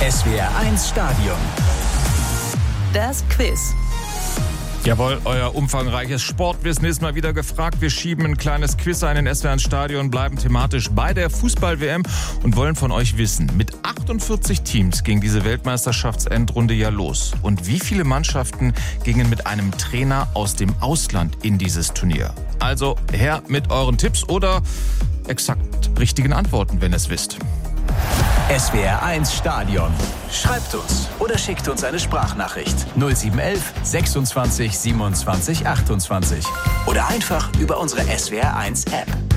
SWR1 Stadion. Das Quiz. Jawohl, euer umfangreiches Sportwissen ist mal wieder gefragt. Wir schieben ein kleines Quiz ein in SWR1 Stadion, bleiben thematisch bei der Fußball-WM und wollen von euch wissen, mit 48 Teams ging diese Weltmeisterschaftsendrunde ja los. Und wie viele Mannschaften gingen mit einem Trainer aus dem Ausland in dieses Turnier? Also her mit euren Tipps oder exakt richtigen Antworten, wenn ihr es wisst. SWR1 Stadion. Schreibt uns oder schickt uns eine Sprachnachricht 0711 26 27 28 oder einfach über unsere SWR1 App.